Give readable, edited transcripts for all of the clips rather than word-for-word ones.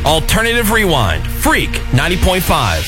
Alternative Rewind. Freak 90.5.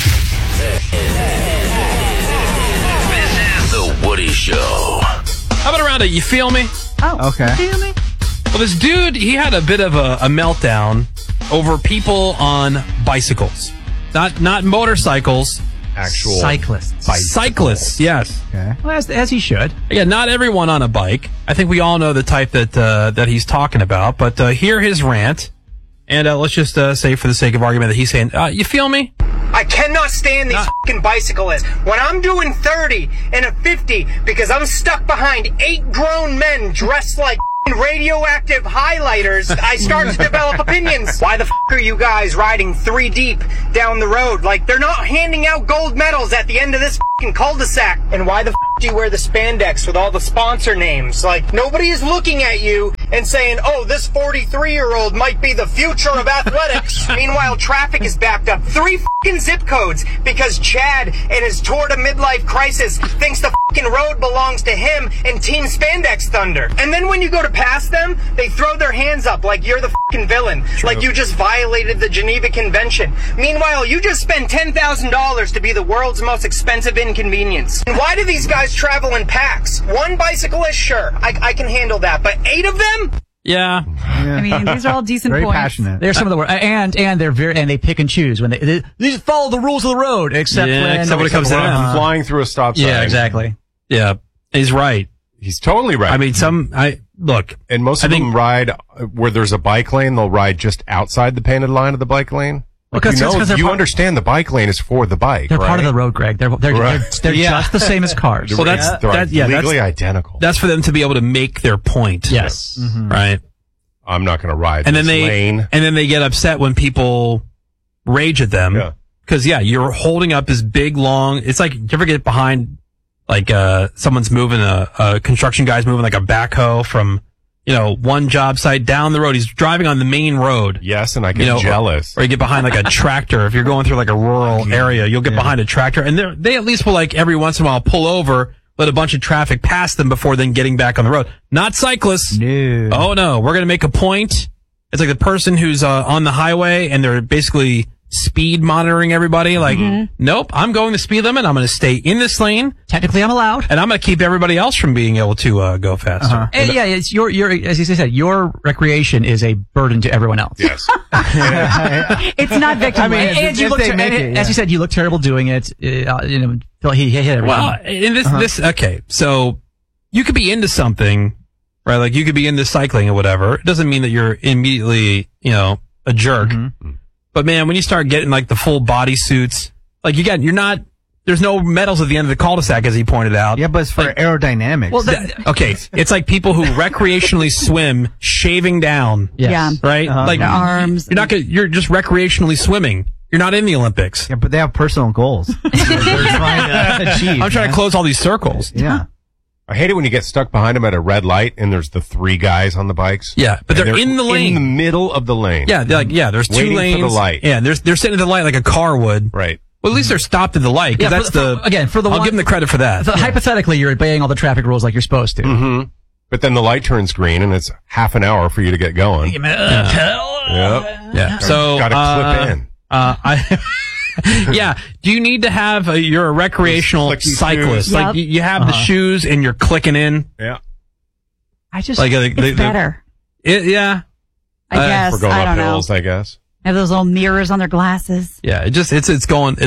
This is The Woody Show. How about around it? You feel me? Oh, okay. Feel me? Well, this dude, he had a bit of a meltdown over people on bicycles. Not motorcycles. Actual Cyclists. Cyclists, yes. Okay. Well, as he should. Yeah, not everyone on a bike. I think we all know the type that he's talking about. But hear his rant. And let's just say, for the sake of argument, that he's saying, you feel me? I cannot stand these fucking bicyclists. When I'm doing 30 and a 50 because I'm stuck behind 8 grown men dressed like radioactive highlighters, I start to develop opinions. Why the are you guys riding 3 deep down the road? Like, they're not handing out gold medals at the end of this fucking cul-de-sac. And why the do you wear the spandex with all the sponsor names? Like, nobody is looking at you and saying, oh, this 43-year-old might be the future of athletics. Meanwhile, traffic is backed up 3 fucking zip codes because Chad, in his tour to midlife crisis, thinks the fucking road belongs to him and Team Spandex Thunder. And then when you go to pass them, they throw their hands up like you're the fucking villain. True. Like you just violated the Geneva Convention. Meanwhile, you just spent $10,000 to be the world's most expensive inconvenience. And why do these guys travel in packs? 1 bicyclist, sure, I can handle that, but 8 of them? Yeah. I mean, these are all decent Very points. passionate. They're some of the worst, and they pick and choose when they just follow the rules of the road, except when it comes to them. Flying through a stop sign. Yeah, exactly. Yeah, he's right. He's totally right. I mean, look. And most of them ride where there's a bike lane. They'll ride just outside the painted line of the bike lane. Like, you understand the bike lane is for the bike. They're right? part of the road, Greg. They're just the same as cars. Well, that's legally identical. That's for them to be able to make their point. Yes. Mm-hmm. Right. I'm not going to ride and this then lane. And then they get upset when people rage at them. Yeah. Because, you're holding up this big, long... It's like, you ever get behind, like, someone's moving, a construction guy's moving like a backhoe from, one job site down the road. He's driving on the main road. Yes, and I get jealous. Or you get behind like a tractor. If you're going through like a rural area, you'll get behind a tractor. And they at least will like every once in a while pull over, let a bunch of traffic pass them before then getting back on the road. Not cyclists. No. Oh no, we're going to make a point. It's like the person who's on the highway and they're basically speed monitoring everybody. Like, nope, I'm going the speed limit. I'm going to stay in this lane. Technically, I'm allowed. And I'm going to keep everybody else from being able to go faster. Uh-huh. And it's your, as you said, your recreation is a burden to everyone else. Yes. It's not victim. And you look as you said, you look terrible doing it. He hit everyone. Well, in this, okay, so you could be into something, right? Like you could be into cycling or whatever. It doesn't mean that you're immediately, a jerk. Mm-hmm. But man, when you start getting like the full body suits, like there's no medals at the end of the cul-de-sac, as he pointed out. Yeah, but it's for aerodynamics. Well, okay, it's like people who recreationally swim, shaving down. Yes. Yeah. Right? Like the arms. You're just recreationally swimming. You're not in the Olympics. Yeah, but they have personal goals. They're trying to achieve. I'm trying to close all these circles. Yeah. I hate it when you get stuck behind them at a red light and there's the 3 guys on the bikes. Yeah, but they're in the lane. In the middle of the lane. Yeah, there's 2 lanes. Waiting for the light. Yeah, they're sitting at the light like a car would. Right. Well, at least they're stopped at the light. Yeah, I'll give them the credit for that. Hypothetically, you're obeying all the traffic rules like you're supposed to. Mm-hmm. But then the light turns green and it's half an hour for you to get going. Yep. Yeah. So, gotta clip in. Yeah. Do you need to have you're a recreational cyclist? Shoes. Like you have the shoes and you're clicking in. Yeah. I just like it's better. Yeah. I guess. For going I up don't know. hills, I guess. They have those little mirrors on their glasses. Yeah. It's just it's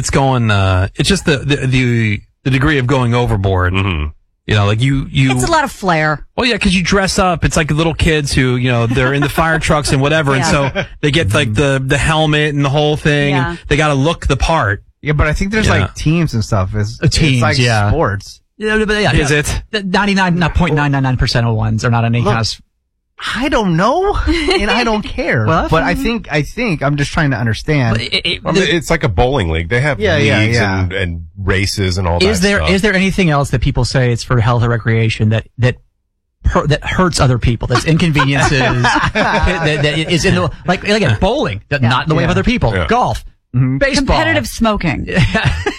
just the degree of going overboard. Mm-hmm. Like you. It's a lot of flair. Well, yeah, because you dress up. It's like little kids who, they're in the fire trucks and whatever, and so they get like the helmet and the whole thing, and they got to look the part. Yeah, but I think there's like teams and stuff. It's like sports. Yeah, Is it? 99.999% of ones are not any kind of. I don't know, and I don't care. But I think I'm just trying to understand. It's like a bowling league. They have leagues and races and all that stuff. Is there anything else that people say it's for health or recreation that hurts other people, that's inconveniences, that is in the, like again, bowling, not in the way of other people, golf, baseball. Competitive smoking.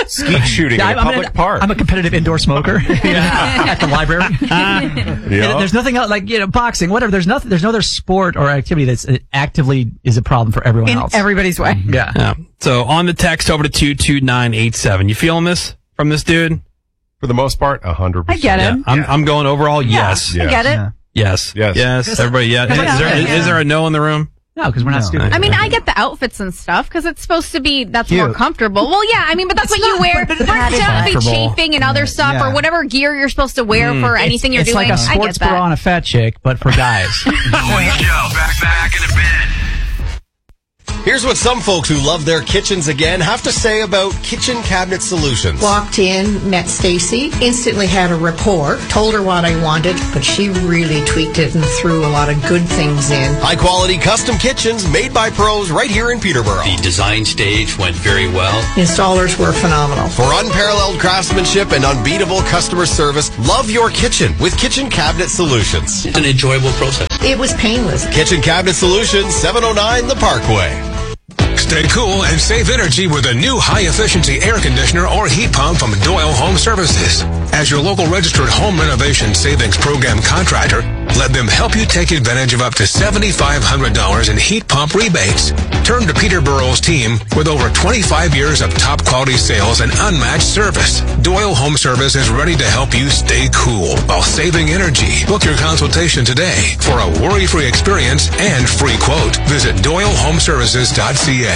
Skeet shooting in a public park. I'm a competitive indoor smoker at the library. There's nothing else like boxing, whatever. There's no other sport or activity that's actively is a problem for everyone else. In everybody's way. Yeah. So on the text over to 22987. You feeling this from this dude? For the most part, 100%. I get it. Yeah. I'm going overall. Yes. I get it. Yes. Everybody. Yeah. Is there a no in the room? No, because we're not stupid. I mean, I get the outfits and stuff because it's supposed to be more comfortable. Well, yeah, I mean, but that's what you wear. Part to be chafing and other stuff or whatever gear you're supposed to wear for anything you're doing. It's like a sports bra on a fat chick, but for guys. Back in a bit. Here's what some folks who love their kitchens again have to say about Kitchen Cabinet Solutions. Walked in, met Stacy, instantly had a rapport, told her what I wanted, but she really tweaked it and threw a lot of good things in. High-quality custom kitchens made by pros right here in Peterborough. The design stage went very well. Installers were phenomenal. For unparalleled craftsmanship and unbeatable customer service, love your kitchen with Kitchen Cabinet Solutions. It's an enjoyable process. It was painless. Kitchen Cabinet Solutions, 709 The Parkway. Stay cool and save energy with a new high-efficiency air conditioner or heat pump from Doyle Home Services. As your local registered home renovation savings program contractor, let them help you take advantage of up to $7,500 in heat pump rebates. Turn to Peterborough's team with over 25 years of top-quality sales and unmatched service. Doyle Home Service is ready to help you stay cool while saving energy. Book your consultation today for a worry-free experience and free quote. Visit DoyleHomeservices.ca.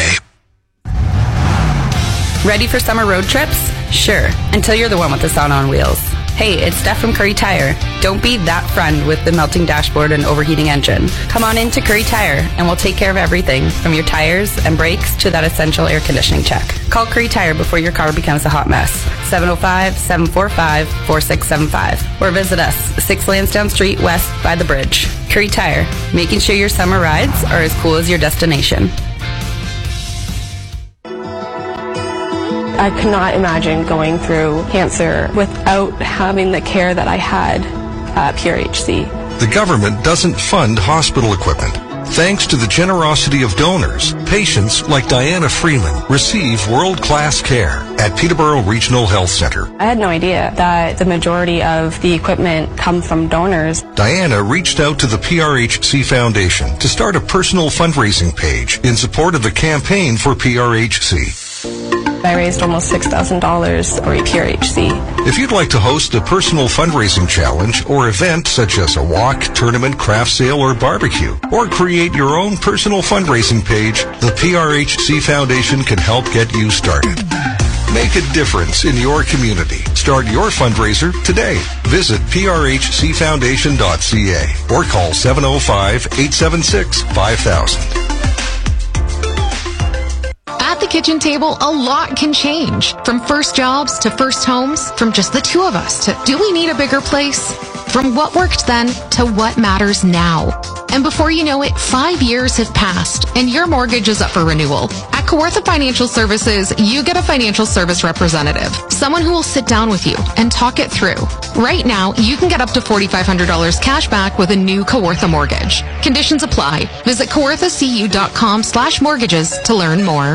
Ready for summer road trips? Sure, until you're the one with the sauna on wheels. Hey, it's Steph from Curry Tire. Don't be that friend with the melting dashboard and overheating engine. Come on in to Curry Tire, and we'll take care of everything, from your tires and brakes to that essential air conditioning check. Call Curry Tire before your car becomes a hot mess. 705-745-4675. Or visit us, 6 Lansdowne Street West by the bridge. Curry Tire, making sure your summer rides are as cool as your destination. I could not imagine going through cancer without having the care that I had at PRHC. The government doesn't fund hospital equipment. Thanks to the generosity of donors, patients like Diana Freeman receive world-class care at Peterborough Regional Health Centre. I had no idea that the majority of the equipment come from donors. Diana reached out to the PRHC Foundation to start a personal fundraising page in support of the campaign for PRHC. I raised almost $6,000 for PRHC. If you'd like to host a personal fundraising challenge or event such as a walk, tournament, craft sale, or barbecue, or create your own personal fundraising page, the PRHC Foundation can help get you started. Make a difference in your community. Start your fundraiser today. Visit prhcfoundation.ca or call 705-876-5000. At the kitchen table, a lot can change. From first jobs to first homes, from just the two of us to do we need a bigger place? From what worked then to what matters now. And before you know it, 5 years have passed and your mortgage is up for renewal. At Kawartha Financial Services, you get a financial service representative, someone who will sit down with you and talk it through. Right now, you can get up to $4,500 cash back with a new Kawartha mortgage. Conditions apply. Visit kawarthacu.com/mortgages to learn more.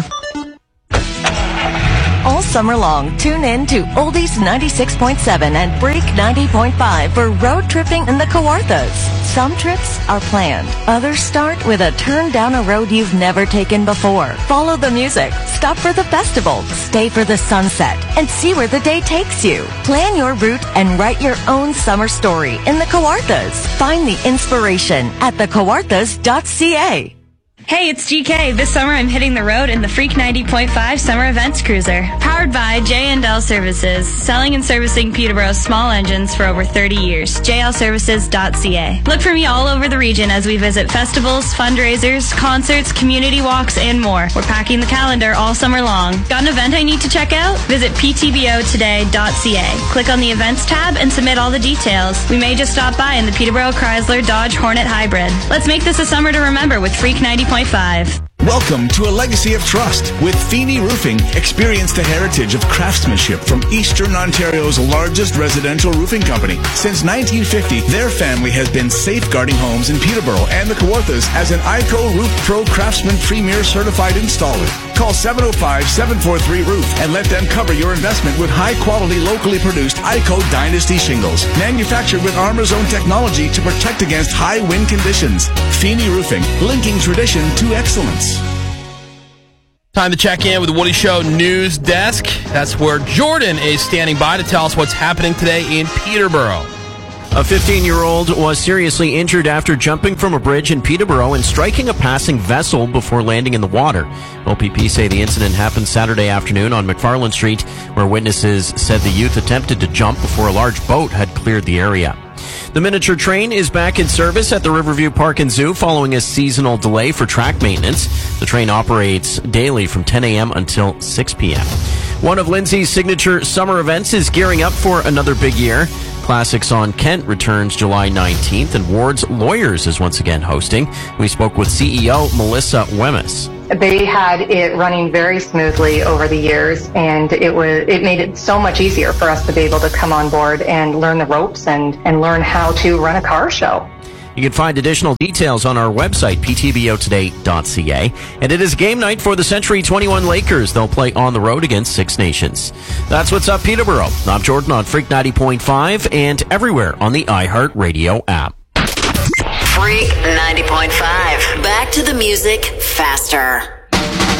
All summer long, tune in to Oldies 96.7 and Break 90.5 for road tripping in the Kawarthas. Some trips are planned. Others start with a turn down a road you've never taken before. Follow the music, stop for the festival, stay for the sunset, and see where the day takes you. Plan your route and write your own summer story in the Kawarthas. Find the inspiration at thekawarthas.ca. Hey, it's GK. This summer I'm hitting the road in the Freak 90.5 Summer Events Cruiser. Powered by J&L Services, selling and servicing Peterborough's small engines for over 30 years. jlservices.ca. Look for me all over the region as we visit festivals, fundraisers, concerts, community walks, and more. We're packing the calendar all summer long. Got an event I need to check out? Visit ptbotoday.ca. Click on the Events tab and submit all the details. We may just stop by in the Peterborough Chrysler Dodge Hornet Hybrid. Let's make this a summer to remember with Freak 90.5. Welcome to a legacy of trust. With Feeney Roofing, experience the heritage of craftsmanship from Eastern Ontario's largest residential roofing company. Since 1950, their family has been safeguarding homes in Peterborough and the Kawarthas as an ICO Roof Pro Craftsman Premier Certified Installer. Call 705-743-ROOF and let them cover your investment with high-quality, locally produced ICO Dynasty shingles. Manufactured with ArmorZone technology to protect against high wind conditions. Feeney Roofing, linking tradition to excellence. Time to check in with the Woody Show News Desk. That's where Jordan is standing by to tell us what's happening today in Peterborough. A 15-year-old was seriously injured after jumping from a bridge in Peterborough and striking a passing vessel before landing in the water. OPP say the incident happened Saturday afternoon on McFarland Street, where witnesses said the youth attempted to jump before a large boat had cleared the area. The miniature train is back in service at the Riverview Park and Zoo following a seasonal delay for track maintenance. The train operates daily from 10 a.m. until 6 p.m. One of Lindsay's signature summer events is gearing up for another big year. Classics on Kent returns July 19th, and Ward's Lawyers is once again hosting. We spoke with CEO Melissa Wemyss. They had it running very smoothly over the years, and it made it so much easier for us to be able to come on board and learn the ropes and learn how to run a car show. You can find additional details on our website, ptbotoday.ca. And it is game night for the Century 21 Lakers. They'll play on the road against Six Nations. That's what's up, Peterborough. I'm Jordan on Freak 90.5 and everywhere on the iHeartRadio app. Freak 90.5. Back to the music faster.